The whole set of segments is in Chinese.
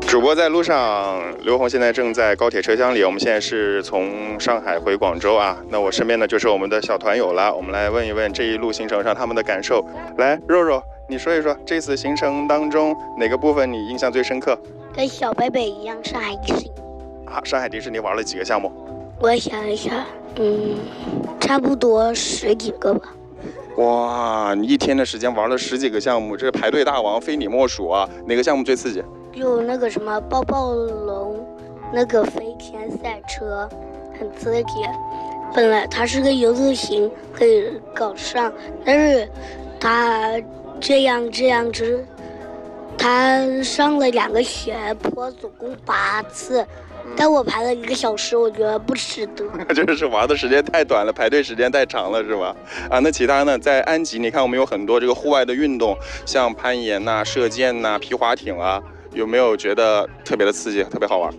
主播在路上，刘红现在正在高铁车厢里。我们现在是从上海回广州啊。那我身边呢就是我们的小团友了，我们来问一问这一路行程上他们的感受。来，肉肉，你说一说这次行程当中哪个部分你印象最深刻？ 跟小北北一样，上海迪士尼。 啊，上海迪士尼玩了几个项目？ 我想一下，差不多10几个吧。 哇，你一天的时间玩了10几个项目，这是排队大王非你莫属啊！哪个项目最刺激？ 就那个什么抱抱龙，那个飞天赛车，很刺激。本来它是个 U 字形，可以搞上，但是它这样子，它上了2个斜坡，总共8次。但我排了1个小时，我觉得不值得。 就是玩的时间太短了，排队时间太长了，是吧？啊，那其他呢？在安吉，你看我们有很多这个户外的运动，像攀岩呐、射箭呐、皮划艇啊，有没有觉得特别的刺激、特别好玩？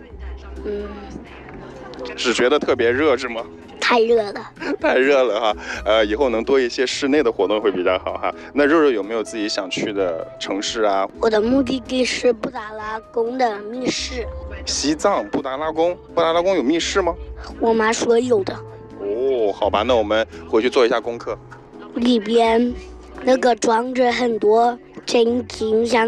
只觉得特别热是吗？ 太热了， 太热了哈。以后能多一些室内的活动会比较好哈。那肉肉有没有自己想去的城市啊？ 我的目的地是布达拉宫的密室。 西藏布达拉宫，布达拉宫有密室吗？ 我妈说有的。 哦，好吧，那我们回去做一下功课。 里边那个装着很多真金，像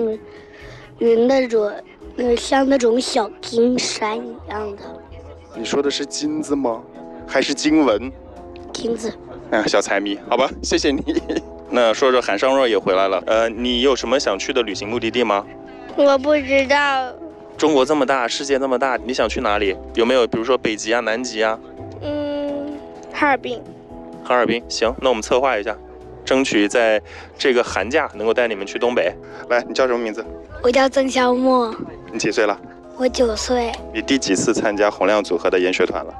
那种小金山一样的。 你说的是金子吗？还是经文？ 金子。 小财迷，好吧，谢谢你。那说说韩尚若也回来了，你有什么想去的旅行目的地吗？ 我不知道。 中国这么大，世界这么大，你想去哪里？有没有比如说北极啊、南极啊？ 哈尔滨。 哈尔滨，行，那我们策划一下，争取在这个寒假能够带你们去东北。来，你叫什么名字？ 我叫曾小莫。 你几岁了？ 我9岁。 你第几次参加洪亮组合的研学团了？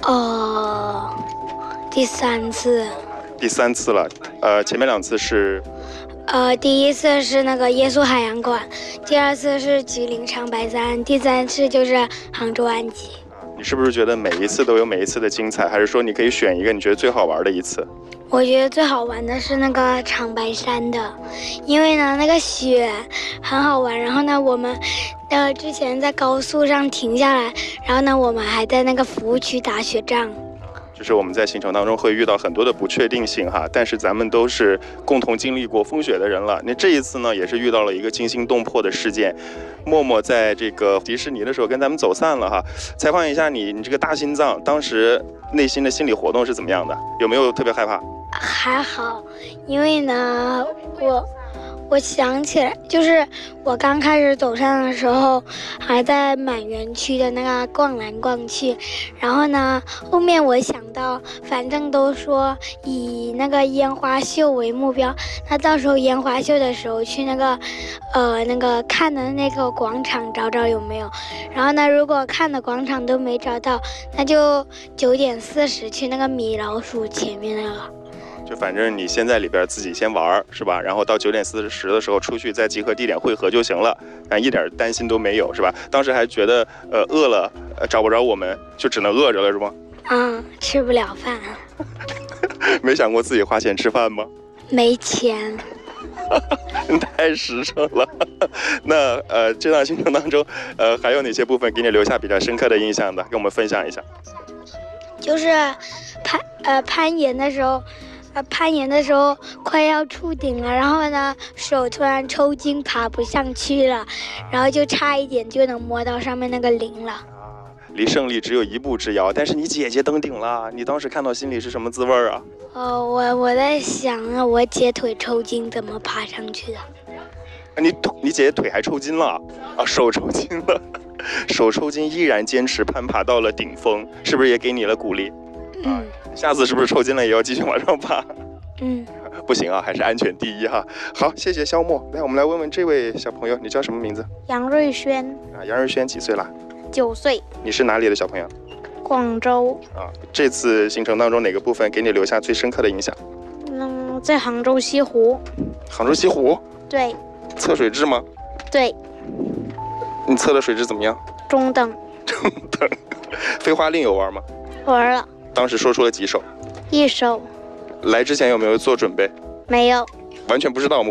第3次。 第3次了，前面2次是？ 第1次是那个耶稣海洋馆，第2次是吉林长白山，第3次就是杭州安吉。 你是不是觉得每一次都有每一次的精彩，还是说你可以选一个你觉得最好玩的一次？ 我觉得最好玩的是那个长白山的，因为呢那个雪很好玩，然后呢我们之前在高速上停下来，然后呢我们还在那个服务区打雪仗。 就是我们在行程当中会遇到很多的不确定性哈，但是咱们都是共同经历过风雪的人了。那这一次呢，也是遇到了一个惊心动魄的事件。默默在这个迪士尼的时候跟咱们走散了哈。采访一下你这个大心脏，当时内心的心理活动是怎么样的？有没有特别害怕？ 还好，因为呢，我想起来，就是我刚开始走上的时候，还在满园区的那个逛来逛去，然后呢，后面我想到，反正都说以那个烟花秀为目标，那到时候烟花秀的时候去那个看的那个广场找找有没有，然后呢，如果看的广场都没找到，那就9点40去那个米老鼠前面那个。 就反正你先在里边自己先玩是吧？然后到9点40的时候出去再集合地点汇合就行了，一点担心都没有是吧？当时还觉得饿了找不着我们，就只能饿着了是吗？ 吃不了饭。 没想过自己花钱吃饭吗？ 没钱。 太实诚了。那这段行程当中还有哪些部分给你留下比较深刻的印象的？跟我们分享一下。 就是攀岩的时候快要触顶了，然后呢手突然抽筋爬不上去了，然后就差一点就能摸到上面那个铃了。 离胜利只有1步之遥，但是你姐姐登顶了，你当时看到心里是什么滋味啊？ 我在想啊，我姐腿抽筋怎么爬上去的？ 你姐姐腿还抽筋了啊？手抽筋了，手抽筋依然坚持攀爬到了顶峰，是不是也给你了鼓励？下次是不是抽筋了也要继续往上爬？不行啊，还是安全第一哈。好，谢谢肖莫。来，我们来问问这位小朋友，你叫什么名字？ 杨瑞轩。 杨瑞轩几岁了 ？9岁。 你是哪里的小朋友？ 广州。 这次行程当中哪个部分给你留下最深刻的印象？ 在杭州西湖。 杭州西湖？ 对。 测水质吗？ 对。 你测的水质怎么样？ 中等。 中等。飞花令有玩吗？ 玩了。 当时说出了几首？ 1首。 来之前有没有做准备？ 没有。 完全不知道我们